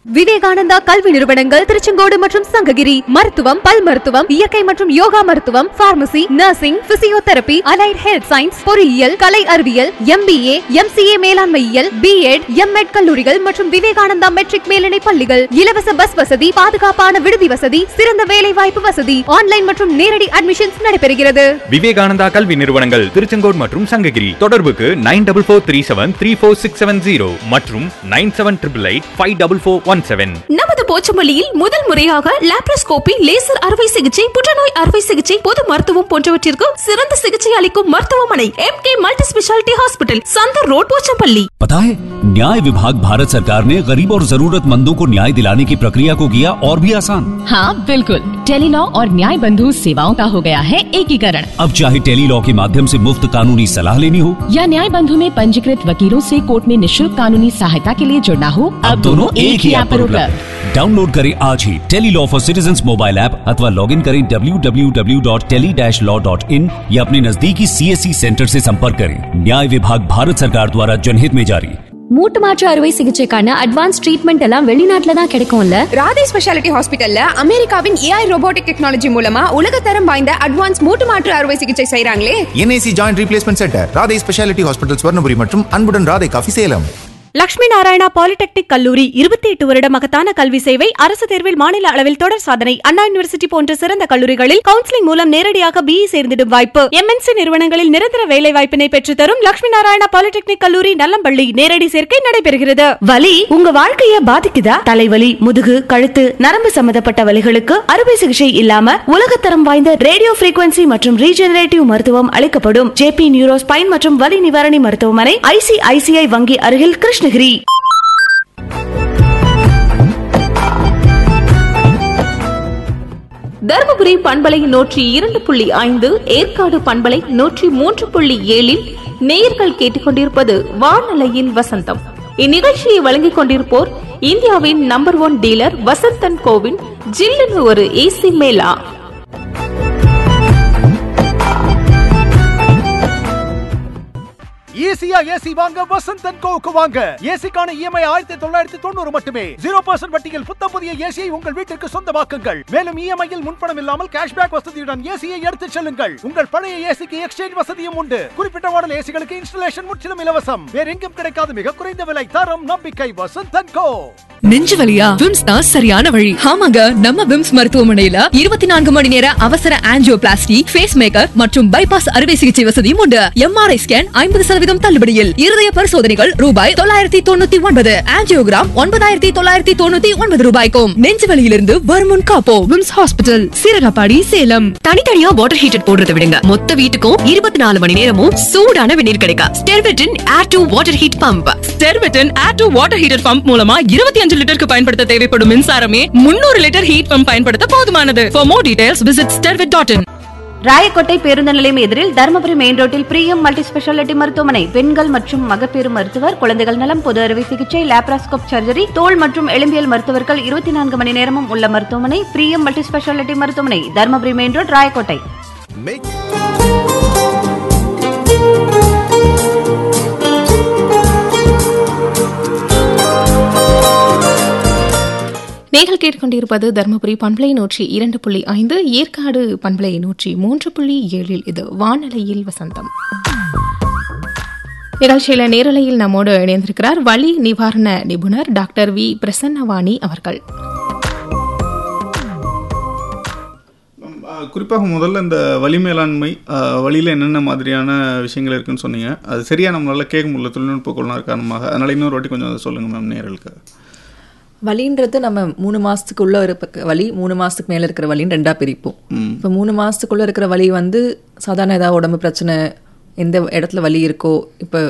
விவேகானந்தா கல்வி நிறுவனங்கள் திருச்செங்கோடு மற்றும் சங்ககிரி. மருத்துவம், பல் மருத்துவம், இயற்கை மற்றும் யோகா மருத்துவம், pharmacy, nursing, physiotherapy, allied health science, பொறியியல், கலை அறிவியல், MBA, MCA மேலாண்மையியல், B.Ed, M.Ed கல்லூரிகள் மற்றும் விவேகானந்தா மெட்ரிக் மேல்நிலை பள்ளிகள். இலவச பஸ் வசதி, பாதுகாப்பான விடுதி வசதி, சிறந்த வேலை வாய்ப்பு வசதி, ஆன்லைன் மற்றும் நேரடி அட்மிஷன்ஸ் நடைபெறுகிறது. விவேகானந்தா கல்வி நிறுவனங்கள் திருச்செங்கோடு மற்றும் சங்ககிரி. தொடர்புக்கு 9443734670 மற்றும் 9788854417. நமது போச்சமல்லியில் முதல் முறையாக லாப்ரோஸ்கோபி, லேசர் அறுவை சிகிச்சை, புற்றுநோய் அறுவை சிகிச்சை, பொது மருத்துவம் போன்றவற்றிற்கு சிறந்த சிகிச்சை அளிக்கும் மருத்துவமனை MK मल्टी स्पेशलिटी हॉस्पिटल, संदर रोड, पोचमपल्ली। पता है, न्याय विभाग भारत सरकार ने गरीब और जरूरतमंदों को न्याय दिलाने की प्रक्रिया को किया और भी आसान। हाँ बिल्कुल, टेलीलॉ और न्याय बंधु सेवाओं का हो गया है एकीकरण। अब चाहे टेलीलॉ के माध्यम से मुफ्त कानूनी सलाह लेनी हो या न्याय बंधु में पंजीकृत वकीलों से कोर्ट में निःशुल्क कानूनी सहायता के लिए जुड़ना हो, अब दोनों एक ही ऐप पर उपलब्ध। डाउनलोड करें आज ही Tele-Law for citizens mobile app अथवा लॉग इन करें www.tele-law.in या अपने नजदीकी CSC सेंटर से संपर्क करें। न्याय विभाग भारत सरकार द्वारा जनहित में जारी। மூட்டு மாற்று அறுவை சிகிச்சைக்கான அட்வான்ஸ் ட்ரீட்மெண்ட் எல்லாம் வெளிநாட்டுல தான் கிடைக்கும்ல. ராதே ஸ்பெஷாலிட்டி ஹாஸ்பிட்டல்ல அமெரிக்காவின் AI ரோபோட்டிக் டெக்னாலஜி மூலமா உலகத்தரம் வாய்ந்த அட்வான்ஸ் மூட்டு மாற்று அறுவை சிகிச்சை செய்றாங்களே. NAC joint replacement centre, Radhe speciality hospital, Swarnapuri மற்றும் அன்புடன் ராதே காஃபி, சேலம். லட்சுமி நாராயணா பாலிடெக்னிக் கல்லூரி 28 வருட மகத்தான கல்வி சேவை. அரசு தேர்வில் மாநில அளவில் தொடர் சாதனை. அண்ணா யூனிவர்சிட்டி போன்ற சிறந்த கல்லூரிகளில் கவுன்சிலிங் மூலம் நேரடியாக BE சேர்ந்திடும் வாய்ப்பு. MNC நிறுவனங்களில் நிரந்தர வேலை வாய்ப்பினை பெற்றுத்தரும் லட்சுமி நாராயணா பாலிடெக்னிக் கல்லூரி, நல்லம்பள்ளி. நேரடி சேர்க்கை நடைபெறுகிறது. வலி உங்க வாழ்க்கைய பாதிக்குதா? தலைவலி, முதுகு, கழுத்து, நரம்பு சம்பந்தப்பட்ட வலிகளுக்கு அறுவை சிகிச்சை இல்லாம உலகத்தரம் வாய்ந்த ரேடியோ frequency மற்றும் ரீஜெனரேட்டிவ் மருத்துவம் அளிக்கப்படும். JP நியூரோ ஸ்பைன் மற்றும் வலி நிவாரணி மருத்துவமனை, ICICI வங்கி அருகில், கிருஷ்ணகிரி. தர்மபுரி பண்பலை 102.5, ஏற்காடு பண்பலை 103.7 நேயர்கள் கேட்டுக்கொண்டிருப்பது வானலையில் வசந்தம். இந்நிகழ்ச்சியை வழங்கிக் கொண்டிருப்போர் இந்தியாவின் நம்பர் 1 டீலர் வசந்தன் கோவின் ஜில்லுன்னு ஒரு AC மேலா. ஈஸியா ஏசி வாங்க வசந்தன் கோவுக்கு வாங்க. ஏசிக்கான EMI 1990 மட்டுமே. 0% வட்டியில் புத்தம் புதிய ஏசியை உங்கள் வீட்டிற்கு சொந்தமாக்குங்கள். மேலும் EMI-யில் முன்பணம் இல்லாமல் கேஷ்பேக் வசதியுடன் ஏசியை எடுத்துச் செல்லுங்கள். உங்கள் பழைய ஏசிக்கு எக்ஸ்சேஞ்ச் வசதியும் உண்டு. குறிப்பிட்ட மாடல் ஏசிகளுக்கு இன்ஸ்டாலேஷன் முற்றிலும் இலவசம். வேற எங்கும் கிடைக்காத மிக குறைந்த விலை, தரம், நம்பிக்கை. வசந்தன் கோ. நெஞ்சு வலியா? விம்ஸ் தான் சரியான வழி. ஆமாங்க, நம்ம விம்ஸ் மருத்துவமனையில 24 மணி நேர அவசர ஆஞ்சியோபிளாஸ்டி, ஃபேஸ் மேக்கர் மற்றும் பைபாஸ் அறுவை சிகிச்சை வசதியும் உண்டு. MRI scan 50% தள்ளுபடியில். இருதய பரிசோதனைகள் ரூபாய் 999. ஆஞ்சியோகிராம் 9999 ரூபாய்க்கும். நெஞ்சு வலியிலிருந்து வருமுன் காப்போம். Whims hospital, Seeragapadi, Salem. தனித்தனியா வாட்டர் ஹீட்டர் போடுறதை விடுங்க, மொத்த வீட்டுக்கும் 24 மணி நேரமும் சூடான வெந்நீர் கிடைக்கும். ஸ்டெர்விட்டின் air to water heat pump. ஸ்டெர்விட்டின் air to water heater pump மூலமா 25 லிட்டருக்கு பயன்படுத்த தேவைப்படும் மின்சாரமே 300 லிட்டர் ஹீட் பம்ப் பயன்படுத்த போதுமானது. For more details visit stervit.in. Rayakottai பேருந்து நிலையம் எதிரில் தர்மபுரி மெயின் ரோட்டில் பிரியம் மல்டி ஸ்பெஷாலிட்டி மருத்துவமனை. பெண்கள் மற்றும் மகப்பேறு மருத்துவர், குழந்தைகள் நலம், பொது அறுவை சிகிச்சை, லாப்ராஸ்கோப் சர்ஜரி, தோல் மற்றும் எலும்பியல் மருத்துவர்கள் 24 மணி நேரமும் உள்ள மருத்துவமனை. பிரியம் மல்டி ஸ்பெஷாலிட்டி மருத்துவமனை, தர்மபுரி மெயின் ரோட், ராயக்கோட்டை. நீங்கள் கேட்டுக்கொண்டிருப்பது தர்மபுரி பண்பலை 102.5, ஏற்காடு பண்பலை 103.7. இது வானலையில் வசந்தம். நிகழ்ச்சியில நேரலையில் நம்மோடு இணைந்திருக்கிறார் வலி நிவாரண நிபுணர் டாக்டர் V. பிரசன்னவாணி அவர்கள். குறிப்பாக முதல்ல இந்த வலி மேலாண்மை, வலியில் என்னென்ன மாதிரியான விஷயங்கள் இருக்குன்னு சொன்னீங்க. அது சரியாக நம்மளால் கேட்க முடியல தொழில்நுட்ப கோளாறு காரணமாக. அதனால் இன்னொரு வாட்டி கொஞ்சம் அதை சொல்லுங்கள் மேம் நேயர்களுக்கு. வலின்றது நம்ம 3 மாதத்துக்குள்ளே இருக்க வலி, 3 மாதத்துக்கு மேலே இருக்கிற வலின்னு 2ஆக பிரிப்போம். இப்போ 3 மாதத்துக்குள்ளே இருக்கிற வலி சாதாரண ஏதாவது உடம்பு பிரச்சனை, எந்த இடத்துல வலி இருக்கோ, இப்போ